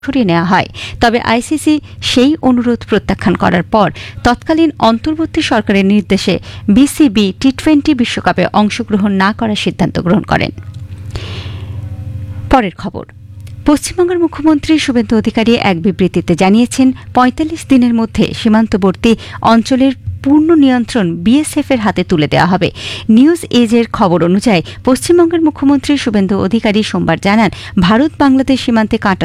সরিয়ে নেওয়া হয়। তবে আইসিসি সেই অনুরোধ প্রত্যাখ্যান করার পর তৎকালীন অন্তর্বর্তী সরকারের নির্দেশে বিসিবি টি-20 বিশ্বকাপে অংশগ্রহণ না করার সিদ্ধান্ত গ্রহণ করেন। পরের খবর, পশ্চিমবঙ্গের মুখ্যমন্ত্রী শুভেন্দু অধিকারী এক বিবৃতিতে জানিয়েছেন ৪৫ দিনের মধ্যে সীমান্তবর্তী অঞ্চলের পূর্ণ নিয়ন্ত্রণ বিএসএফ এর হাতে তুলে দেওয়া হবে। নিউজ এজের খবর অনুযায়ী পশ্চিমবঙ্গের মুখ্যমন্ত্রী শুভেন্দু অধিকারী সোমবার জানান, ভারত বাংলাদেশ সীমান্তে কাঁটা